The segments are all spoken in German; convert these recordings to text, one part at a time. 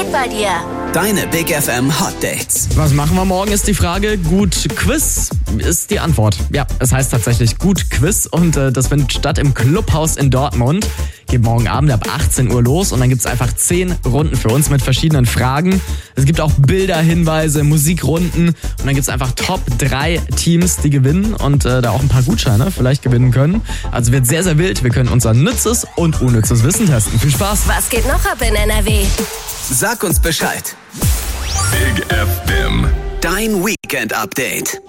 Update bei dir. Deine Big FM Hot Dates. Was machen wir morgen, ist die Frage. Gut Quiz ist die Antwort. Ja, es heißt tatsächlich Gut Quiz und das findet statt im Clubhaus in Dortmund. Geht morgen Abend ab 18 Uhr los und dann gibt es einfach 10 Runden für uns mit verschiedenen Fragen. Es gibt auch Bilder, Hinweise, Musikrunden und dann gibt es einfach Top 3 Teams, die gewinnen und da auch ein paar Gutscheine vielleicht gewinnen können. Also wird sehr, sehr wild. Wir können unser nützes und unnützes Wissen testen. Viel Spaß! Was geht noch ab in NRW? Sag uns Bescheid. Big FM. Dein Weekend Update.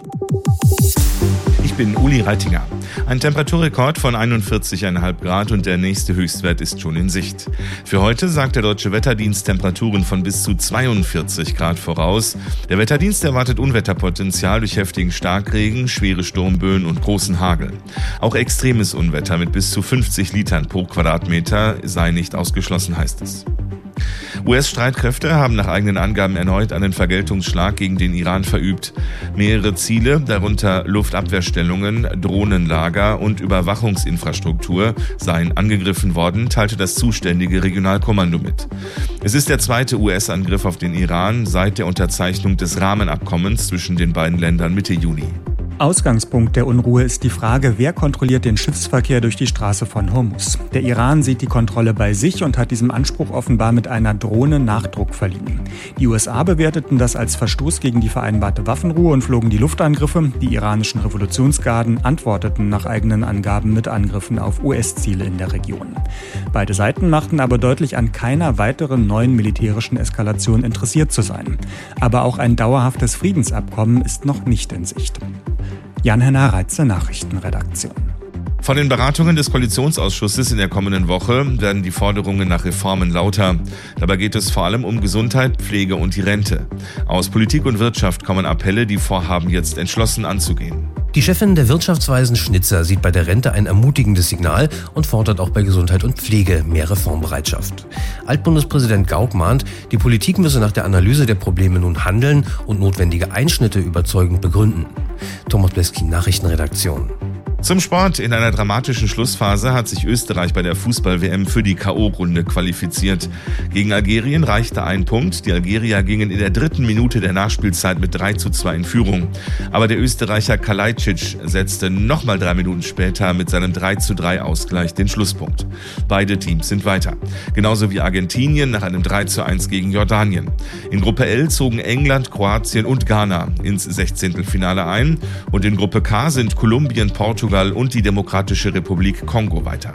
Ich bin Uli Reitinger. Ein Temperaturrekord von 41,5 Grad und der nächste Höchstwert ist schon in Sicht. Für heute sagt der Deutsche Wetterdienst Temperaturen von bis zu 42 Grad voraus. Der Wetterdienst erwartet Unwetterpotenzial durch heftigen Starkregen, schwere Sturmböen und großen Hagel. Auch extremes Unwetter mit bis zu 50 Litern pro Quadratmeter sei nicht ausgeschlossen, heißt es. US-Streitkräfte haben nach eigenen Angaben erneut einen Vergeltungsschlag gegen den Iran verübt. Mehrere Ziele, darunter Luftabwehrstellungen, Drohnenlager und Überwachungsinfrastruktur, seien angegriffen worden, teilte das zuständige Regionalkommando mit. Es ist der zweite US-Angriff auf den Iran seit der Unterzeichnung des Rahmenabkommens zwischen den beiden Ländern Mitte Juni. Ausgangspunkt der Unruhe ist die Frage, wer kontrolliert den Schiffsverkehr durch die Straße von Hormuz. Der Iran sieht die Kontrolle bei sich und hat diesem Anspruch offenbar mit einer Drohne Nachdruck verliehen. Die USA bewerteten das als Verstoß gegen die vereinbarte Waffenruhe und flogen die Luftangriffe. Die iranischen Revolutionsgarden antworteten nach eigenen Angaben mit Angriffen auf US-Ziele in der Region. Beide Seiten machten aber deutlich, an keiner weiteren neuen militärischen Eskalation interessiert zu sein. Aber auch ein dauerhaftes Friedensabkommen ist noch nicht in Sicht. Jan-Henner Reitze, Nachrichtenredaktion. Von den Beratungen des Koalitionsausschusses in der kommenden Woche werden die Forderungen nach Reformen lauter. Dabei geht es vor allem um Gesundheit, Pflege und die Rente. Aus Politik und Wirtschaft kommen Appelle, die Vorhaben jetzt entschlossen anzugehen. Die Chefin der Wirtschaftsweisen Schnitzer sieht bei der Rente ein ermutigendes Signal und fordert auch bei Gesundheit und Pflege mehr Reformbereitschaft. Altbundespräsident Gauck mahnt, die Politik müsse nach der Analyse der Probleme nun handeln und notwendige Einschnitte überzeugend begründen. Thomas Bleski, Nachrichtenredaktion. Zum Sport. In einer dramatischen Schlussphase hat sich Österreich bei der Fußball-WM für die K.O.-Runde qualifiziert. Gegen Algerien reichte ein Punkt. Die Algerier gingen in der 3. Minute der Nachspielzeit mit 3:2 in Führung. Aber der Österreicher Kalajdzic setzte nochmal 3 Minuten später mit seinem 3:3 Ausgleich den Schlusspunkt. Beide Teams sind weiter. Genauso wie Argentinien nach einem 3:1 gegen Jordanien. In Gruppe L zogen England, Kroatien und Ghana ins 16. ein. Und in Gruppe K sind Kolumbien, Portugal und die Demokratische Republik Kongo weiter.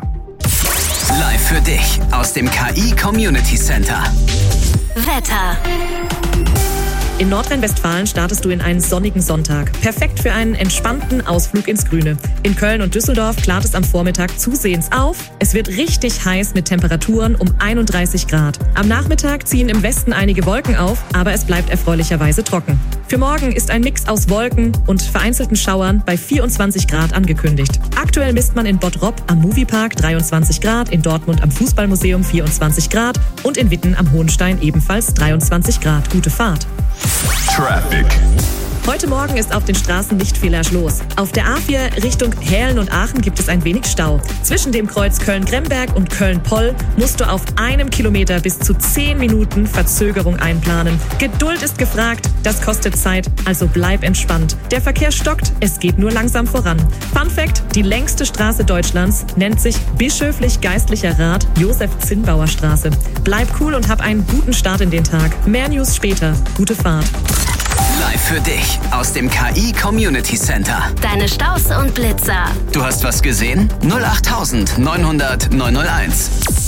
Live für dich aus dem KI Community Center. Wetter. In Nordrhein-Westfalen startest du in einen sonnigen Sonntag. Perfekt für einen entspannten Ausflug ins Grüne. In Köln und Düsseldorf klart es am Vormittag zusehends auf. Es wird richtig heiß mit Temperaturen um 31 Grad. Am Nachmittag ziehen im Westen einige Wolken auf, aber es bleibt erfreulicherweise trocken. Für morgen ist ein Mix aus Wolken und vereinzelten Schauern bei 24 Grad angekündigt. Aktuell misst man in Bottrop am Moviepark 23 Grad, in Dortmund am Fußballmuseum 24 Grad und in Witten am Hohenstein ebenfalls 23 Grad. Gute Fahrt. Traffic. Heute Morgen ist auf den Straßen nicht viel los. Auf der A4 Richtung Hählen und Aachen gibt es ein wenig Stau. Zwischen dem Kreuz Köln-Gremberg und Köln-Poll musst du auf einem Kilometer bis zu 10 Minuten Verzögerung einplanen. Geduld ist gefragt, das kostet Zeit, also bleib entspannt. Der Verkehr stockt, es geht nur langsam voran. Fun Fact: Die längste Straße Deutschlands nennt sich Bischöflich-Geistlicher Rat Josef-Zinnbauer-Straße. Bleib cool und hab einen guten Start in den Tag. Mehr News später. Gute Fahrt. Live für dich aus dem KI Community Center. Deine Staus und Blitzer. Du hast was gesehen? 08900 901.